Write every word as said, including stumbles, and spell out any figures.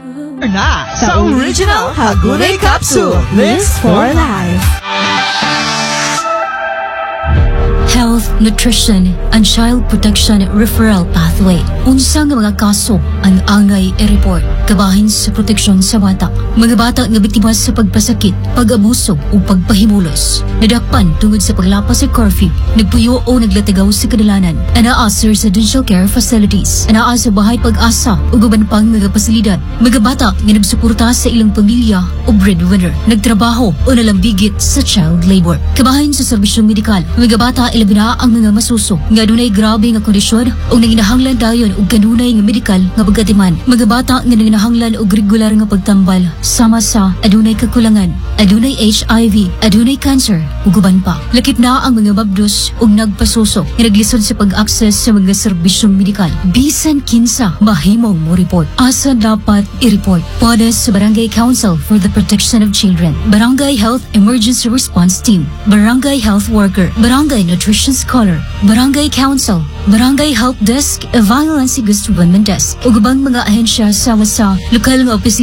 Na sa Original Hagunay Capsule. Lives for life. Health, Nutrition, and Child Protection Referral Pathway. Unsa nga mga kaso ang angay i-report kabahin sa proteksyon sa bata. Mga bata nga biktima sa pagpasakit, pag-abuso o pagpahimulos. Nadakpan tungod sa paglapas sa curfew, nagpuyo o naglatagaw sa kadalanan. Anaa sa residential care facilities. Anaa sa bahay pag-asa o guban pang mga pasilidad. Mga bata nga nagsuporta sa ilang pamilya o breadwinner. Nagtrabaho o nalambigit sa child labor. Kabahin sa serbisyong medikal, mga bata ilabi na ang mga masuso nga dunay grabe nga kondisyon o nanginahanglan dayon og kanunay nga medikal nga pagkatiman. Mga bata nga nanginahanglan og regular nga pagtambal sama sa adunay kakulangan, adunay H I V, adunay cancer ug uban pa. Lakip na ang mga mabdos og nagpasuso nga naglisod sa pag-access sa mga serbisyong medikal. Bisan kinsa mahimong mo report. Asa dapat i-report? Pwede sa Barangay Council for the Protection of Children, Barangay Health Emergency Response Team, Barangay Health Worker, Barangay Nutrition Scholar, Barangay Council, Barangay Help Desk, Violence Against Women Desk, ug ubang mga ahensya sama sa lokal nga opisina